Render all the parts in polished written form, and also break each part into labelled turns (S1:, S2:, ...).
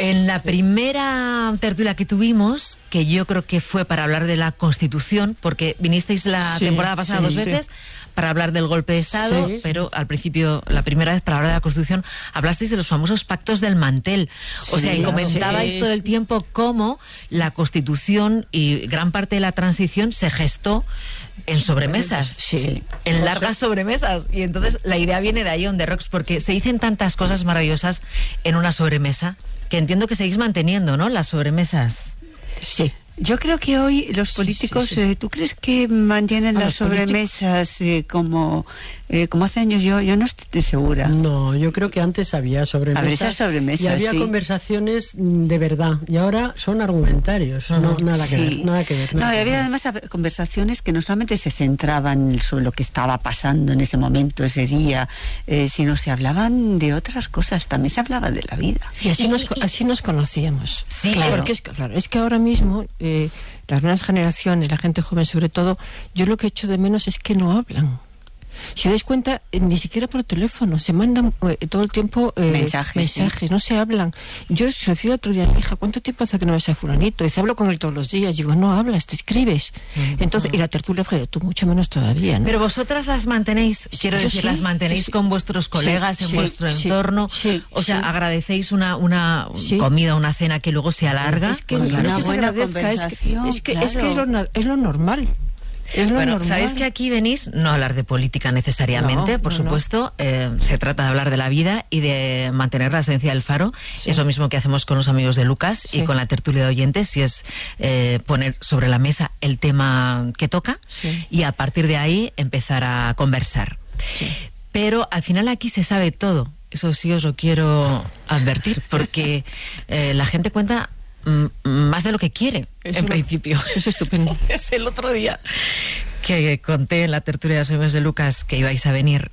S1: En la primera tertulia que tuvimos, que yo creo que fue para hablar de la Constitución, porque vinisteis la temporada pasada 2 veces para hablar del golpe de Estado, pero al principio, la primera vez para hablar de la Constitución, hablasteis de los famosos pactos del mantel. O sea, y comentabais todo el tiempo cómo la Constitución y gran parte de la transición se gestó en sobremesas, en largas sobremesas. Y entonces la idea viene de ahí, On The Rocks, porque se dicen tantas cosas maravillosas en una sobremesa, que entiendo que seguís manteniendo, ¿no?, las sobremesas.
S2: Sí. Yo creo que hoy los políticos, ¿tú crees que mantienen las sobremesas como hace años? Yo no estoy segura.
S3: No, yo creo que antes había sobremesas. Y había conversaciones de verdad. Y ahora son argumentarios. Nada que ver.
S2: No, y había además conversaciones que no solamente se centraban sobre lo que estaba pasando en ese momento, ese día, sino se hablaban de otras cosas. También se hablaba de la vida.
S4: Y así nos conocíamos.
S1: Sí, claro.
S4: Porque es que ahora mismo las nuevas generaciones, la gente joven sobre todo, yo lo que echo de menos es que no hablan. Si os dais cuenta, ni siquiera por teléfono, se mandan todo el tiempo mensajes, no se hablan. Yo se lo decía otro día a mi hija, ¿cuánto tiempo hace que no ves a fulanito? Dice, hablo con él todos los días. Digo, no hablas, te escribes. Entonces, y la tertulia fue, tú mucho menos todavía, ¿no?
S1: Pero vosotras las mantenéis, quiero decir, las mantenéis con vuestros colegas en vuestro entorno. O sea, agradecéis una comida, una cena que luego se alarga.
S4: Es que una buena conversación. Es que es lo normal.
S1: Bueno, sabéis que aquí venís no a hablar de política necesariamente, por supuesto, se trata de hablar de la vida y de mantener la esencia del Faro. Es lo mismo que hacemos con los amigos de Lucas y con la tertulia de oyentes, y es poner sobre la mesa el tema que toca y a partir de ahí empezar a conversar. Pero al final aquí se sabe todo, eso sí os lo quiero advertir, porque la gente cuenta más de lo que quiere, en principio.
S4: Eso es estupendo.
S1: Es el otro día que conté en la tertulia de los amigos de Lucas que ibais a venir.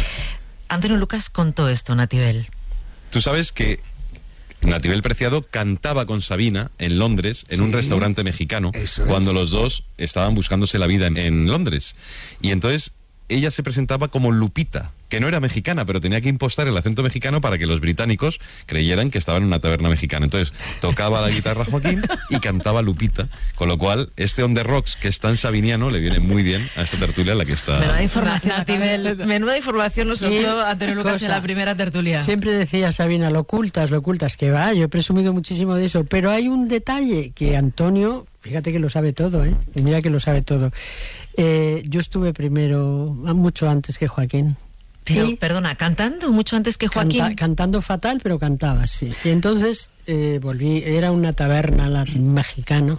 S1: Antonio Lucas contó esto, Natibel.
S5: Tú sabes que Natibel Preciado cantaba con Sabina en Londres, en un restaurante mexicano, cuando los dos estaban buscándose la vida en Londres. Y entonces ella se presentaba como Lupita, que no era mexicana, pero tenía que impostar el acento mexicano para que los británicos creyeran que estaba en una taberna mexicana. Entonces tocaba la guitarra Joaquín y cantaba Lupita, con lo cual este On The Rocks, que es tan sabiniano, le viene muy bien a esta tertulia en la que está.
S1: Menuda información, Natibel, menuda información nos soltó Antonio Lucas en la primera tertulia.
S3: Siempre decía Sabina, lo ocultas, que va, yo he presumido muchísimo de eso, pero hay un detalle que Antonio, fíjate que lo sabe todo, y mira que lo sabe todo. Yo estuve primero, mucho antes que Joaquín.
S1: Pero, perdona, ¿cantando mucho antes que Joaquín?
S3: Cantando fatal, pero cantaba, sí. Y entonces volví, era una taberna mexicano.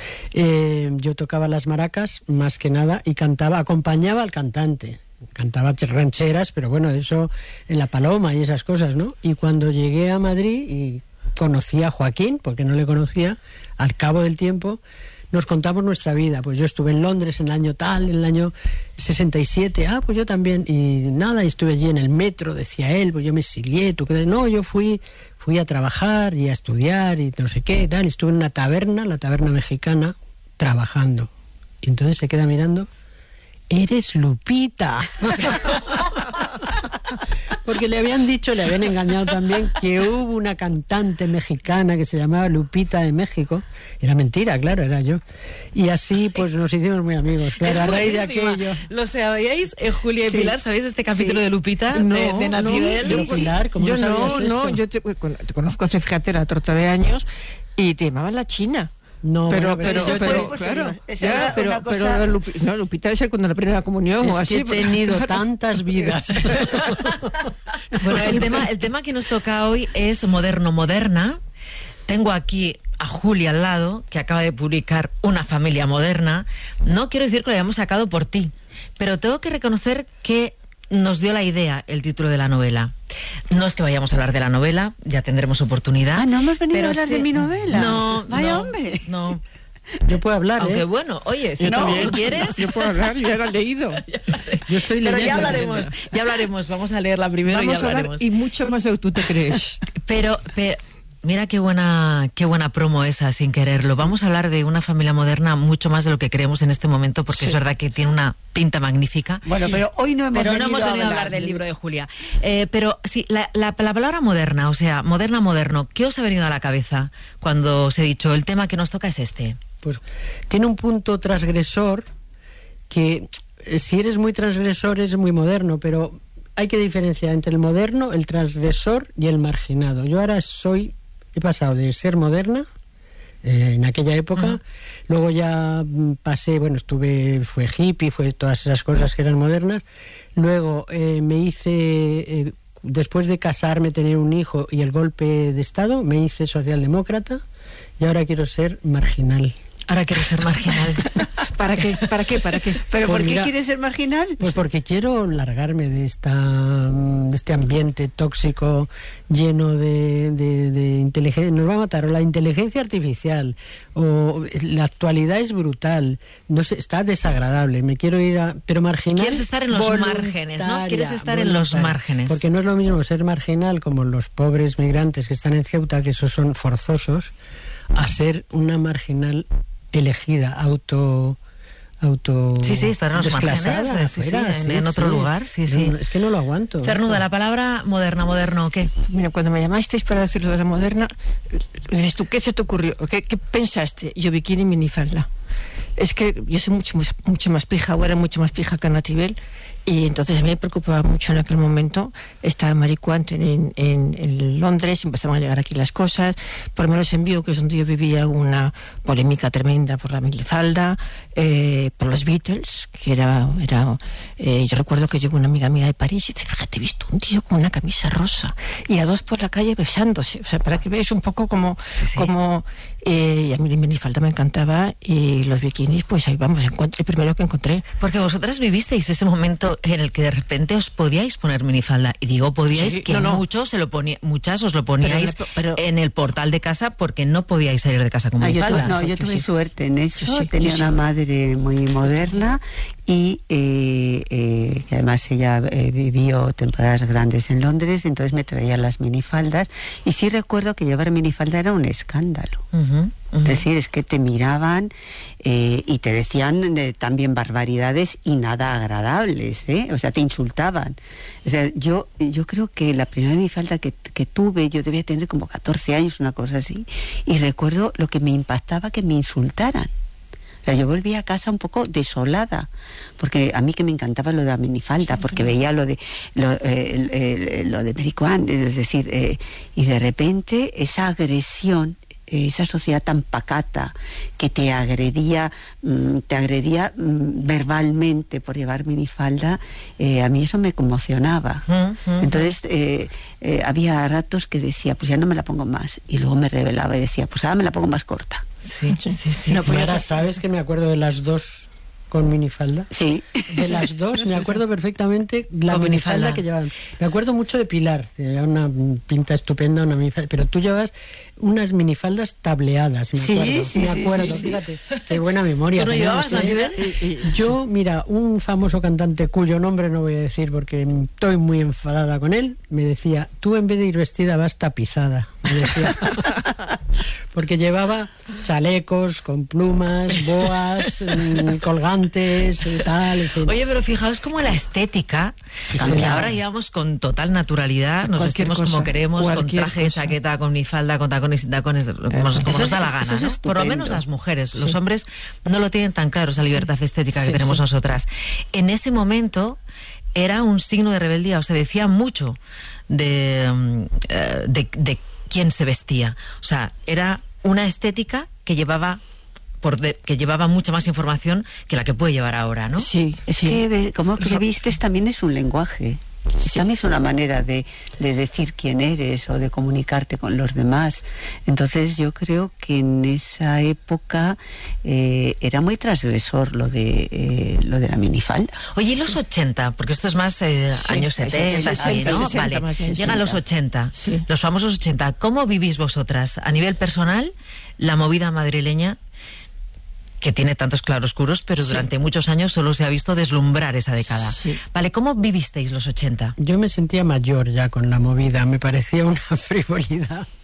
S3: Yo tocaba las maracas, más que nada, y acompañaba al cantante. Cantaba rancheras, pero bueno, eso en La Paloma y esas cosas, ¿no? Y cuando llegué a Madrid y conocí a Joaquín, porque no le conocía, al cabo del tiempo nos contamos nuestra vida. Pues yo estuve en Londres en el año tal, en el año 67, pues yo también, y nada, y estuve allí en el metro, decía él, pues yo me exilié, ¿tú crees? No, yo fui a trabajar y a estudiar y no sé qué, tal, y estuve en una taberna, la taberna mexicana, trabajando. Y entonces se queda mirando, ¡eres Lupita! Porque le habían engañado también que hubo una cantante mexicana que se llamaba Lupita de México. Era mentira, claro, era yo. Y así pues nos hicimos muy amigos. Claro, a raíz de aquello.
S1: ¿Lo sabíais, Julia y Pilar? ¿Sabéis este capítulo de Lupita?
S3: No,
S1: de Natibel.
S3: No, Pilar, ¿cómo
S4: yo
S3: no,
S4: yo te conozco hace, fíjate, la torta de años, y te llamaban la China.
S3: No,
S4: pero Lupita debe ser cuando la primera comunión o así.
S3: He tenido tantas vidas.
S1: Bueno, el tema que nos toca hoy es moderna. Tengo aquí a Julia al lado, que acaba de publicar Una familia moderna. No quiero decir que lo hayamos sacado por ti, pero tengo que reconocer que nos dio la idea el título de la novela. No es que vayamos a hablar de la novela, ya tendremos oportunidad.
S2: No hemos venido a hablar de mi novela.
S1: No,
S2: vaya hombre.
S1: No.
S3: Yo puedo hablar,
S1: aunque bueno, oye, si quieres.
S4: Yo puedo hablar, yo ya lo he leído.
S3: Yo estoy leyendo.
S1: Pero ya hablaremos. Vamos a leerla primero y ya hablaremos.
S4: Y mucho más de lo que tú te crees.
S1: Pero Mira qué buena promo esa, sin quererlo. Vamos a hablar de una familia moderna mucho más de lo que creemos en este momento, porque es verdad que tiene una pinta magnífica.
S2: Bueno, pero hoy no hemos venido
S1: a hablar del libro de Julia. Pero sí, la palabra moderna, o sea, moderno, ¿qué os ha venido a la cabeza cuando os he dicho el tema que nos toca es este?
S3: Pues tiene un punto transgresor que, si eres muy transgresor, es muy moderno, pero hay que diferenciar entre el moderno, el transgresor y el marginado. Yo ahora he pasado de ser moderna en aquella época, luego ya pasé, fue hippie, fue todas esas cosas que eran modernas, luego me hice, después de casarme, tener un hijo y el golpe de Estado, me hice socialdemócrata y ahora quiero ser marginal.
S1: Ahora quiero ser marginal.
S4: ¿Para qué?
S2: ¿Pero por qué quieres ser marginal?
S3: Pues porque quiero largarme de este ambiente tóxico lleno de inteligencia. Nos va a matar o la inteligencia artificial, o la actualidad es brutal. No sé, está desagradable. Me quiero ir pero marginal.
S1: Quieres estar en los márgenes, ¿no? Quieres estar en los márgenes.
S3: Porque no es lo mismo ser marginal como los pobres migrantes que están en Ceuta, que esos son forzosos, a ser una marginal elegida, auto
S1: estar en los márgenes, en otro lugar, sí.
S3: No, es que no lo aguanto.
S1: Cernuda, la palabra moderno, ¿qué?
S4: Mira, cuando me llamasteis para decir lo de la moderna, dices tú, ¿qué se te ocurrió? ¿Qué pensaste? Yo, bikini, minifalda. Es que yo soy mucho más pija, o era mucho más pija que Natibel, y entonces a mí me preocupaba mucho en aquel momento. Estaba en Maricuante en Londres, empezaban a llegar aquí las cosas. Por lo menos en Vigo, que es donde yo vivía, una polémica tremenda por la minifalda, por los Beatles, que era yo recuerdo que llegó una amiga mía de París y dice, fíjate, he visto un tío con una camisa rosa y a dos por la calle besándose, o sea, para que veáis un poco como y a mí la minifalda me encantaba, y los bikinis, pues ahí vamos, el primero que encontré.
S1: Porque vosotras vivisteis ese momento en el que de repente os podíais poner minifalda, y digo podíais, que muchos se lo muchas os lo poníais en el portal de casa porque no podíais salir de casa con minifalda.
S2: Yo tuve suerte en eso. Tenía una madre muy moderna y que además ella vivió temporadas grandes en Londres, entonces me traía las minifaldas, y sí recuerdo que llevar minifalda era un escándalo. Es decir, es que te miraban y te decían también barbaridades y nada agradables, o sea, te insultaban. O sea, yo creo que la primera minifalda que tuve, yo debía tener como 14 años, una cosa así, y recuerdo lo que me impactaba, que me insultaran. O sea, yo volví a casa un poco desolada, porque a mí que me encantaba lo de la minifalda, porque veía lo de Maricuán, es decir, y de repente esa agresión, esa sociedad tan pacata que te agredía verbalmente por llevar minifalda, a mí eso me conmocionaba. Entonces había ratos que decía, pues ya no me la pongo más, y luego me rebelaba y decía, pues ahora me la pongo más corta.
S1: Sí.
S3: No, pues ahora sabes que me acuerdo de las dos con minifalda.
S2: Sí.
S3: De las dos me acuerdo perfectamente la minifalda que llevaban. Me acuerdo mucho de Pilar, que llevaba una pinta estupenda, una minifalda, pero tú llevabas unas minifaldas tableadas, me acuerdo. Fíjate, qué buena memoria.
S1: ¿Tú no llevabas,
S3: Yo, mira, un famoso cantante cuyo nombre no voy a decir porque estoy muy enfadada con él, me decía, tú en vez de ir vestida vas tapizada, me decía. Porque llevaba chalecos con plumas, boas, colgantes y tal, en fin.
S1: Oye, pero fijaos cómo la estética, aunque ahora llevamos con total naturalidad, nos vestimos como queremos, con traje, chaqueta, con minifalda, con tacones y tacones, como nos da la gana, ¿no? Por lo menos las mujeres. Los hombres no lo tienen tan claro, esa libertad estética que tenemos nosotras. En ese momento era un signo de rebeldía, o se decía mucho de quién se vestía. O sea, era una estética que llevaba mucha más información que la que puede llevar ahora, ¿no?
S2: Sí, es que como que vistes también es un lenguaje. También es una manera de decir quién eres o de comunicarte con los demás. Entonces yo creo que en esa época era muy transgresor lo de la minifalda.
S1: Oye, ¿y los 80? Porque esto es más años 70, así, ¿no? 60, vale, llegan los 80, los famosos 80. ¿Cómo vivís vosotras a nivel personal la movida madrileña, que tiene tantos claroscuros, pero durante muchos años solo se ha visto deslumbrar esa década? Vale, ¿cómo vivisteis los 80?
S3: Yo me sentía mayor ya con la movida, me parecía una frivolidad.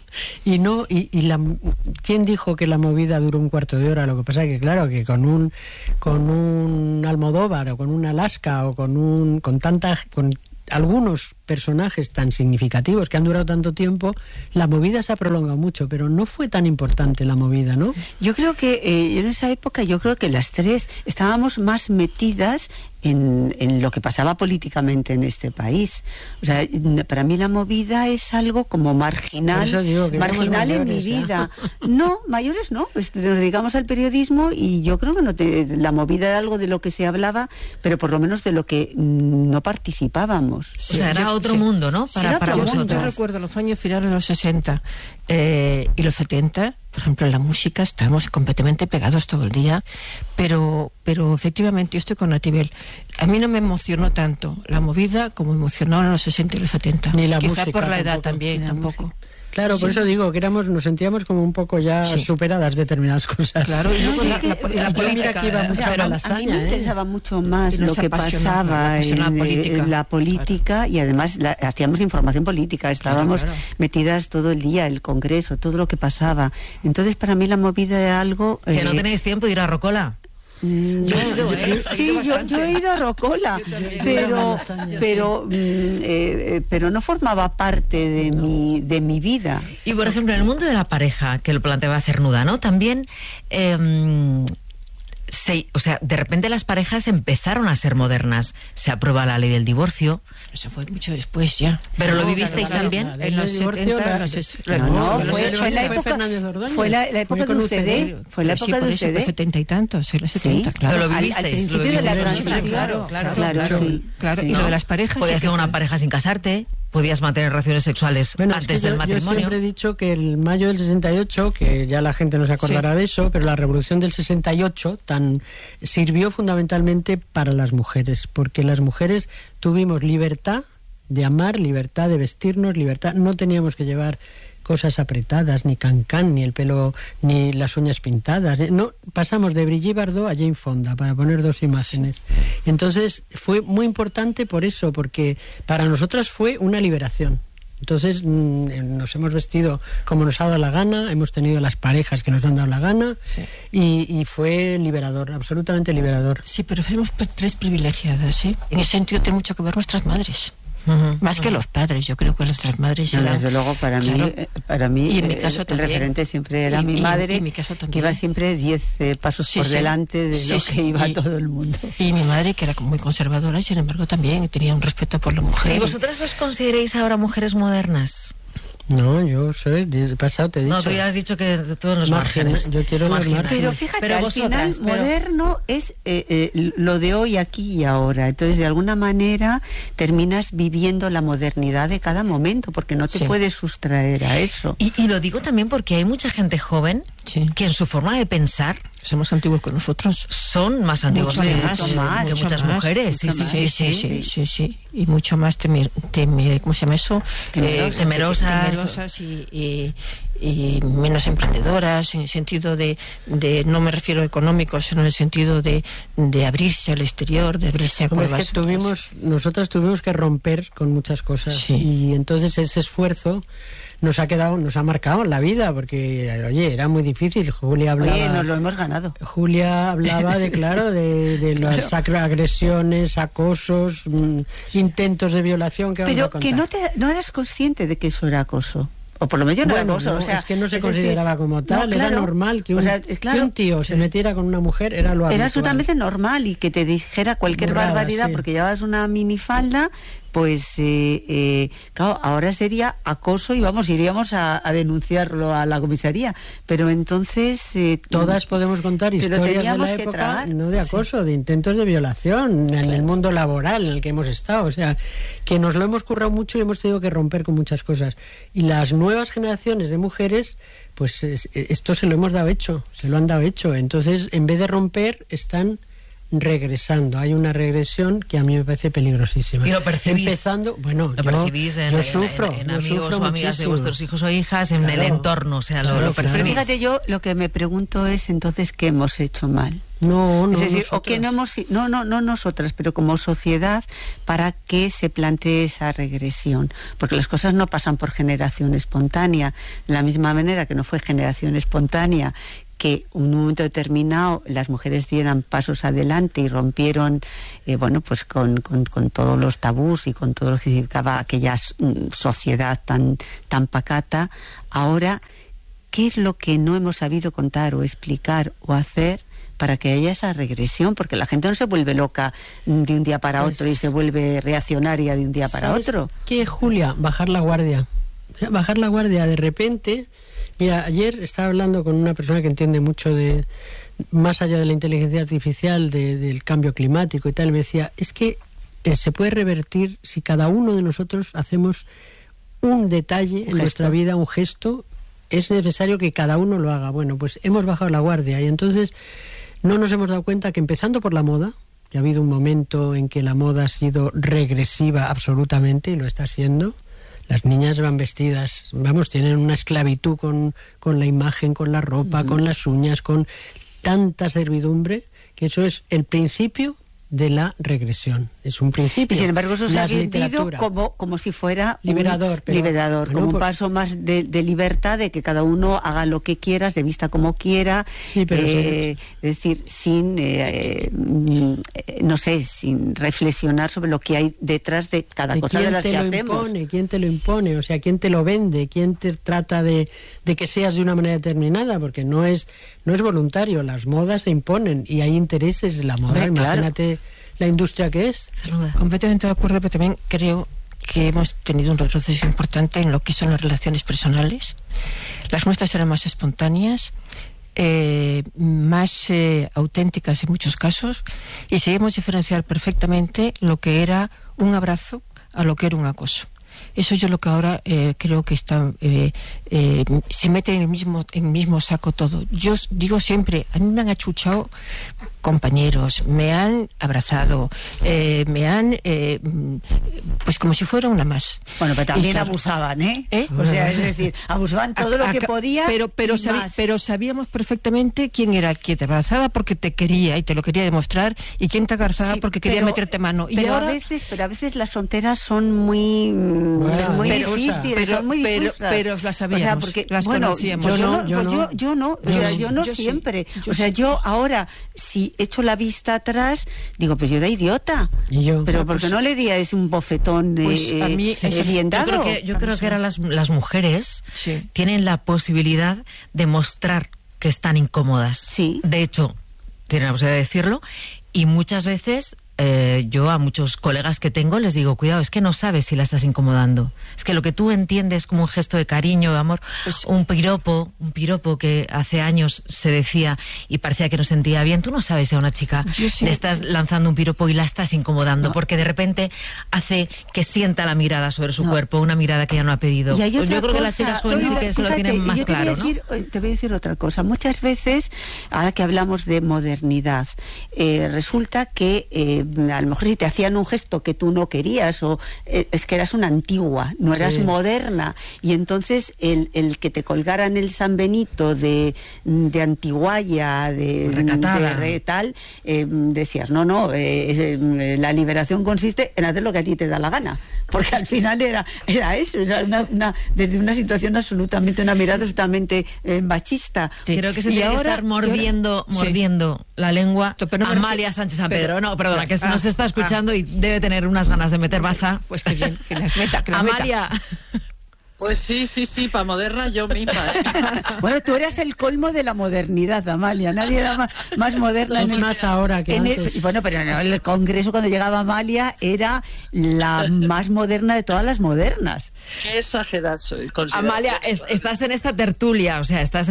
S3: ¿Quién dijo que la movida duró un cuarto de hora? Lo que pasa es que, claro, que con un Almodóvar o con un Alaska o con algunos personajes tan significativos que han durado tanto tiempo, la movida se ha prolongado mucho, pero no fue tan importante la movida, ¿no?
S2: Yo creo que en esa época, las tres estábamos más metidas en lo que pasaba políticamente en este país. O sea, para mí la movida es algo como marginal
S3: mayores,
S2: en mi vida. No, mayores no, nos dedicamos al periodismo y yo creo que la movida era algo de lo que se hablaba, pero por lo menos de lo que no participábamos.
S1: Sí, o sea, era otro mundo, ¿no? Para vosotros.
S4: Yo recuerdo los años finales de los 60 y los 70, por ejemplo, en la música estábamos completamente pegados todo el día, pero efectivamente yo estoy con Natibel. A mí no me emocionó tanto la movida como me emocionó en los 60 y los 70.
S3: Ni la
S4: Quizá
S3: música
S4: por la edad
S3: tampoco.
S4: también, tampoco.
S3: Claro,
S4: Sí.
S3: por eso digo que nos sentíamos como un poco ya superadas determinadas cosas.
S4: Claro, y luego la
S3: yo
S4: política,
S3: mira que iba mucho a
S2: a
S3: Malasaña,
S2: mí me interesaba mucho más
S4: Y
S2: lo
S4: nos
S2: que
S4: apasionaba,
S2: pasaba en la política
S4: Claro.
S2: y además hacíamos información política, estábamos
S4: Claro.
S2: metidas todo el día, el Congreso, todo lo que pasaba. Entonces para mí la movida era algo...
S1: Que no tenéis tiempo de ir a Rocola.
S2: Yo he ido a Rocola, pero no formaba parte de mi vida.
S1: Y por ejemplo, en el mundo de la pareja, que lo planteaba Cernuda, ¿no? También, de repente las parejas empezaron a ser modernas. Se aprueba la ley del divorcio.
S4: Eso fue mucho después ya.
S1: ¿Pero lo vivisteis también?
S4: En los 70,
S2: Fue la época de UCD. Fue la época de UCD.
S4: 70 y tantos, en los 70, claro.
S1: Pero lo
S2: Al
S1: vivisteis.
S2: principio de la transición.
S1: Claro.
S4: Y lo de las parejas...
S1: Podías
S4: sí
S1: ser
S4: que
S1: una
S4: fue.
S1: pareja sin casarte, podías mantener relaciones sexuales antes del matrimonio.
S3: Yo siempre he dicho que el mayo del 68, que ya la gente no se acordará de eso, pero la revolución del 68 sirvió fundamentalmente para las mujeres, porque las mujeres tuvimos libertad de amar, libertad de vestirnos, libertad, no teníamos que llevar cosas apretadas, ni cancán, ni el pelo, ni las uñas pintadas. No, pasamos de Brigitte Bardot a Jane Fonda, para poner dos imágenes. Entonces fue muy importante por eso, porque para nosotras fue una liberación. Entonces nos hemos vestido como nos ha dado la gana, hemos tenido las parejas que nos han dado la gana, y fue liberador, absolutamente liberador.
S4: Sí, pero fuimos tres privilegiadas, ¿eh? En ese sentido tiene mucho que ver nuestras madres. Más que los padres, yo creo que nuestras madres
S2: No,
S4: eran,
S2: desde luego para mí
S4: y en mi caso
S2: el
S4: también.
S2: referente siempre era mi
S4: Y
S2: madre,
S4: en mi caso también.
S2: que iba siempre 10 pasos por delante de lo que iba todo el mundo.
S4: Y mi madre, que era muy conservadora, y sin embargo también tenía un respeto por la mujer.
S1: ¿Y vosotras os consideréis ahora mujeres modernas?
S3: No, yo soy del pasado, te he dicho.
S1: No, tú ya has dicho que tú en los márgenes.
S3: Yo quiero los márgenes.
S2: Pero fíjate,
S1: Pero
S2: al
S1: vosotras,
S2: final moderno es lo de hoy, aquí y ahora. Entonces, de alguna manera, terminas viviendo la modernidad de cada momento, porque no te puedes sustraer a eso.
S1: Y lo digo también porque hay mucha gente joven que en su forma de pensar
S4: son más antiguos que nosotros.
S1: Son más antiguos que muchas mujeres.
S4: Sí. Y mucho más ¿cómo se llama eso?
S1: Temerosas
S4: y menos emprendedoras, en el sentido de no me refiero a económico, sino en el sentido de abrirse al exterior, de abrirse a
S3: es que nosotras tuvimos que romper con muchas cosas, y entonces ese esfuerzo nos ha marcado en la vida, porque oye, era muy difícil. Julia hablaba,
S2: oye, nos lo hemos ganado.
S3: Julia hablaba de las agresiones, acosos, intentos de violación que
S2: pero que no eras consciente de que eso era acoso. O por lo menos no era acoso. O sea,
S3: es que no se consideraba como tal, era normal que un tío se metiera con una mujer, era lo habitual.
S2: Era absolutamente normal, y que te dijera cualquier barbaridad porque llevabas una minifalda, pues claro, ahora sería acoso y iríamos a denunciarlo a la comisaría, pero entonces
S3: todas podemos contar historias de la época, no de acoso, de intentos de violación en el mundo laboral en el que hemos estado, o sea, que nos lo hemos currado mucho y hemos tenido que romper con muchas cosas, y las nuevas generaciones de mujeres, pues esto se lo han dado hecho, entonces en vez de romper están regresando. Hay una regresión que a mí me parece peligrosísima.
S1: Y lo percibís.
S3: Empezando, bueno,
S1: percibís
S3: yo sufro.
S1: En amigos o amigas de
S3: muchísimo.
S1: vuestros hijos o hijas, en el entorno, o sea, lo percibís.
S2: Pero fíjate, yo lo que me pregunto es entonces qué hemos hecho mal.
S3: No,
S2: es decir,
S3: nosotras.
S2: o que no nosotras, pero como sociedad, para que se plantee esa regresión, porque las cosas no pasan por generación espontánea, de la misma manera que no fue generación espontánea que en un momento determinado las mujeres dieran pasos adelante y rompieron, pues con todos los tabús y con todo lo que significaba aquella sociedad tan pacata. Ahora, ¿qué es lo que no hemos sabido contar o explicar o hacer para que haya esa regresión? Porque la gente no se vuelve loca de un día para otro y se vuelve reaccionaria de un día para otro.
S3: ¿Qué, Julia? Bajar la guardia. O sea, bajar la guardia de repente. Mira, ayer estaba hablando con una persona que entiende mucho de, más allá de la inteligencia artificial, del cambio climático y tal, y me decía, es que se puede revertir si cada uno de nosotros hacemos un detalle en nuestra vida, un gesto. Es necesario que cada uno lo haga. Bueno, pues hemos bajado la guardia y entonces no nos hemos dado cuenta que empezando por la moda, que ha habido un momento en que la moda ha sido regresiva absolutamente y lo está siendo. Las niñas van vestidas, tienen una esclavitud con la imagen, con la ropa, con las uñas, con tanta servidumbre, que eso es el principio de la regresión. Es un principio.
S2: Y sin embargo eso se ha vendido como si fuera
S3: liberador,
S2: como un paso más de libertad, de que cada uno haga lo que quiera, se vista como quiera,
S3: sí, pero
S2: es decir, sin sin reflexionar sobre lo que hay detrás de cada cosa de las que hacemos.
S3: ¿Quién te lo impone? O sea, ¿quién te lo vende? ¿Quién te trata de que seas de una manera determinada? Porque no es voluntario, las modas se imponen y hay intereses en la moda. Imagínate la industria que es.
S4: Completamente de acuerdo, pero también creo que hemos tenido un retroceso importante en lo que son las relaciones personales. Las nuestras eran más espontáneas, más auténticas en muchos casos, y sabíamos diferenciar perfectamente lo que era un abrazo a lo que era un acoso. Eso yo lo que ahora creo que está se mete en el mismo saco todo. Yo digo siempre, a mí me han achuchado compañeros, me han abrazado, me han pues como si fuera una más.
S2: Bueno, pero también abusaban, O sea, es decir, abusaban todo lo que podía.
S4: Pero sabíamos perfectamente quién era el que te abrazaba porque te quería y te lo quería demostrar, y quién te abrazaba porque quería meterte mano.
S2: Pero a veces las fronteras son muy difíciles, son muy difusas.
S4: Pero las sabíamos, o sea, porque, las conocíamos.
S2: Yo no siempre. Yo ahora, si echo la vista atrás, digo, pues yo de idiota. Pero porque no le di a ese un bofetón a mí, bien dado.
S1: Yo creo que ahora las mujeres tienen la posibilidad de mostrar que están incómodas.
S2: Sí.
S1: De hecho, tienen la posibilidad de decirlo, y muchas veces yo a muchos colegas que tengo les digo, cuidado, es que no sabes si la estás incomodando. Es que lo que tú entiendes como un gesto de cariño, de amor, pues, un piropo que hace años se decía y parecía que no sentía bien, tú no sabes si a una chica le estás lanzando un piropo y la estás incomodando, porque de repente hace que sienta la mirada sobre su cuerpo, una mirada que ella no ha pedido. Yo creo que las chicas jóvenes sí que eso lo tienen más claro, ¿no?
S2: Te voy a decir otra cosa. Muchas veces, ahora que hablamos de modernidad, resulta que a lo mejor si te hacían un gesto que tú no querías, o es que eras una antigua, no eras moderna, y entonces el que te colgaran el San Benito de antiguaya, de tal, decías, la liberación consiste en hacer lo que a ti te da la gana, porque al final era eso, era desde una situación absolutamente, una mirada absolutamente machista.
S1: Creo que se tiene que estar mordiendo la lengua Amalia Sánchez San Pedro. No, perdona, que nos está escuchando y debe tener unas ganas de meter baza.
S4: Pues que bien, que las meta.
S1: Amalia.
S6: Pues sí, para moderna yo misma.
S2: Bueno, tú eras el colmo de la modernidad, Amalia. Nadie era más moderna.
S3: Es más ahora que antes.
S2: Bueno, pero en el Congreso, cuando llegaba Amalia, era la más moderna de todas las modernas.
S6: Qué exagerada soy.
S1: Amalia, estás en esta tertulia,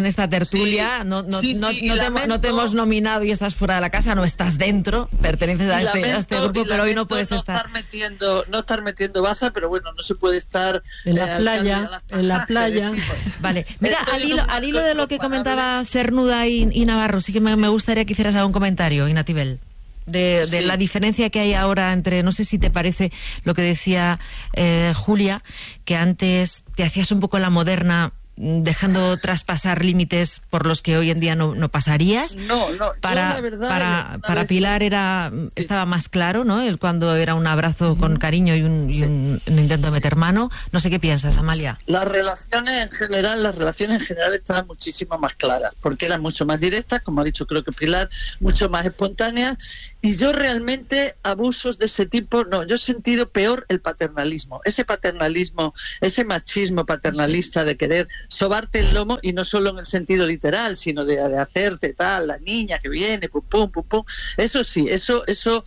S1: no te hemos nominado y estás fuera de la casa, no estás dentro, perteneces a este grupo, pero hoy no puedes estar.
S6: No estar metiendo baza, pero bueno, no se puede estar
S3: en la playa.
S1: Vale, mira, al hilo de lo que comentaba Cernuda y Navarro, sí que me gustaría que hicieras algún comentario, Inatibel. de la diferencia que hay ahora entre, no sé si te parece lo que decía Julia, que antes te hacías un poco la moderna, dejando traspasar límites por los que hoy en día no pasarías.
S6: No,
S1: para Pilar estaba más claro, ¿no? Cuando era un abrazo con cariño y un intento de meter mano. No sé qué piensas, Amalia.
S6: Las relaciones en general estaban muchísimo más claras, porque eran mucho más directas, como ha dicho creo que Pilar, mucho más espontáneas, y yo realmente abusos de ese tipo, no, yo he sentido peor el paternalismo, ese machismo paternalista de querer sobarte el lomo, y no solo en el sentido literal, sino de hacerte tal, la niña que viene, pum, pum, pum, pum. Eso sí, eso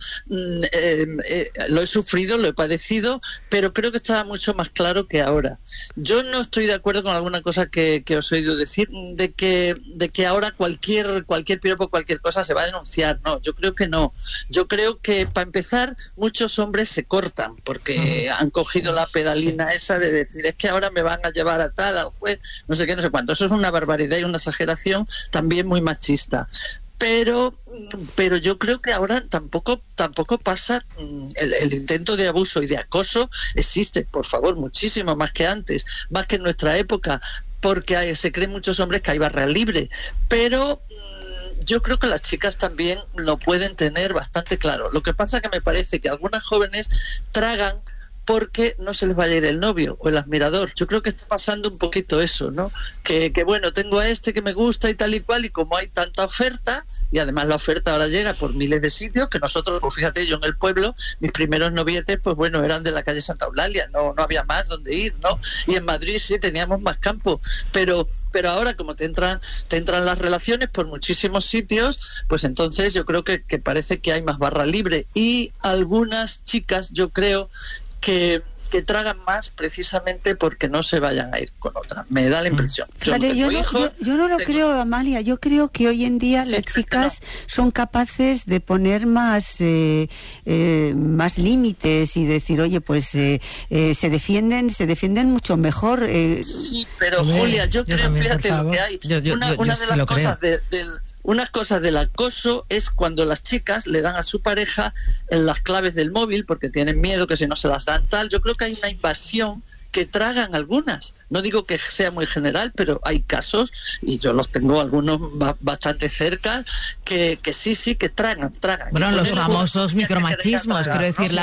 S6: lo he sufrido, lo he padecido, pero creo que estaba mucho más claro que ahora. Yo no estoy de acuerdo con alguna cosa que os he oído decir, de que ahora cualquier piropo, cualquier cosa se va a denunciar. No, yo creo que no. Yo creo que, para empezar, muchos hombres se cortan, porque han cogido la pedalina esa de decir, es que ahora me van a llevar a tal, al juez, no sé qué, no sé cuánto. Eso es una barbaridad y una exageración también muy machista. Pero yo creo que ahora tampoco pasa el intento de abuso y de acoso existe, por favor, muchísimo más que antes, más que en nuestra época, porque se creen muchos hombres que hay barra libre, pero yo creo que las chicas también lo pueden tener bastante claro. Lo que pasa que me parece que algunas jóvenes tragan porque no se les vaya a ir el novio o el admirador. Yo creo que está pasando un poquito eso, ¿no? Que bueno, tengo a este que me gusta y tal y cual, y como hay tanta oferta, y además la oferta ahora llega por miles de sitios, que nosotros, pues fíjate, yo en el pueblo, mis primeros novietes, pues bueno, eran de la calle Santa Eulalia, no había más donde ir, ¿no? Y en Madrid sí teníamos más campo, pero ahora como te entran las relaciones por muchísimos sitios, pues entonces yo creo que parece que hay más barra libre, y algunas chicas, yo creo, que tragan más precisamente porque no se vayan a ir con otra. Me da la impresión.
S2: Yo no lo creo, Amalia. Yo creo que hoy en día las chicas son capaces de poner más límites y decir, oye, pues se defienden mucho mejor.
S6: Sí, pero Julia, yo creo, fíjate lo que hay. Una de las cosas unas cosas del acoso es cuando las chicas le dan a su pareja las claves del móvil porque tienen miedo que si no se las dan tal. Yo creo que hay una invasión que tragan algunas. No digo que sea muy general, pero hay casos, y yo los tengo algunos bastante cerca, que sí, que tragan.
S1: Bueno, los famosos micromachismos, quiero decir,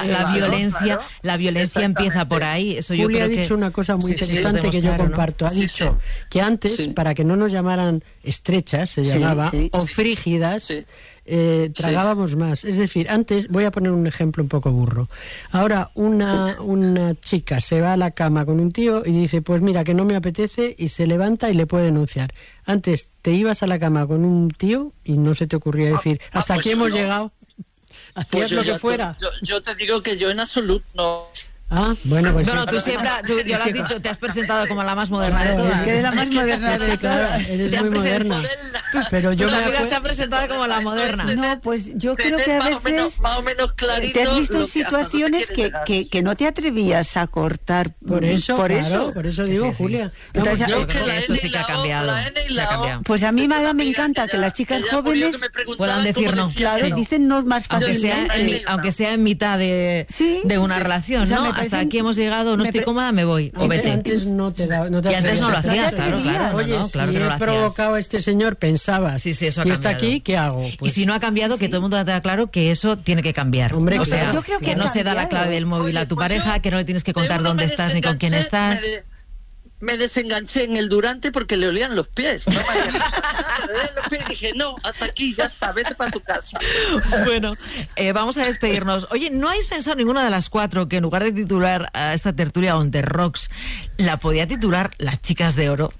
S1: la violencia empieza por ahí. Eso yo
S3: Julia
S1: creo
S3: ha dicho una cosa muy interesante que yo comparto. Ha dicho que antes, para que no nos llamaran estrechas, se llamaba, o frígidas, tragábamos más. Es decir, antes, voy a poner un ejemplo un poco burro. Ahora una chica se va a la cama con un tío y dice, pues mira, que no me apetece, y se levanta y le puede denunciar. Antes te ibas a la cama con un tío y no se te ocurría decir, hasta aquí hemos llegado, hacías lo que fuera.
S6: Yo te digo que yo en absoluto no.
S1: Bueno, tú siempre, ya lo has dicho, te has presentado como la más moderna de todas.
S2: Es que de la más moderna de todas.
S3: Eres muy moderna.
S2: Pero yo
S1: se ha presentado como la moderna.
S2: No, pues yo creo que a veces
S6: más o menos clarito,
S2: te has visto en situaciones que no te atrevías a cortar.
S3: Por eso digo, Julia.
S1: Entonces, yo creo que eso sí que ha cambiado.
S2: Pues a mí me encanta que las chicas jóvenes
S1: puedan decir no.
S2: Claro, dicen no más fácil.
S1: Aunque sea en mitad de una relación, ¿no? Hasta aquí hemos llegado, no estoy cómoda, me voy, o vete.
S3: Antes no te
S1: y antes no lo hacías, claro.
S3: Oye, si he provocado a este señor, pensabas,
S1: eso ha
S3: y está aquí, ¿qué hago?
S1: Pues, y si no ha cambiado, que todo el mundo tenga claro que eso tiene que cambiar.
S3: Hombre,
S1: o sea, yo creo que no se da la clave del móvil a tu pareja, que no le tienes que contar dónde estás ni con quién estás.
S6: Me desenganché en el Durante porque le olían los pies. No me olían los pies y dije, no, hasta aquí, ya está, vete para tu casa.
S1: Bueno, vamos a despedirnos. Oye, ¿no habéis pensado ninguna de las cuatro que en lugar de titular a esta tertulia On The Rocks, la podía titular Las Chicas de Oro?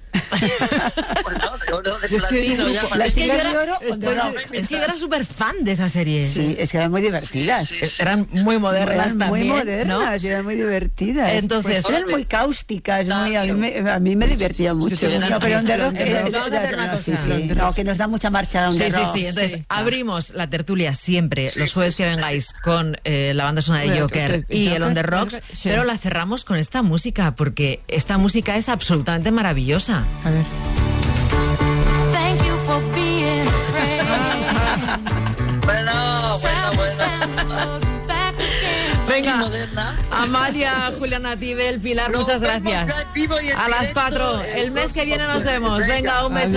S6: Bueno, de oro, de platino,
S2: Las Chicas de Oro.
S1: Es que yo era súper fan de esa serie.
S2: Sí, es que eran muy divertidas.
S1: Eran muy modernas también.
S2: Muy modernas, ¿no? Eran muy divertidas.
S1: Entonces,
S2: eran muy cáusticas, a mí me divertía mucho. Pero On The Rock, no, que nos da mucha marcha On The Rock.
S1: Sí. Entonces, abrimos la tertulia siempre, los jueves que vengáis, con la banda sonora de Joker y el On The Rocks, pero la cerramos con esta música, porque esta música es absolutamente maravillosa.
S3: A ver.
S6: Bueno.
S1: Venga, Amalia, Juliana Tibel, Pilar, muchas gracias. A las 4. El mes que viene nos vemos. Venga, un beso.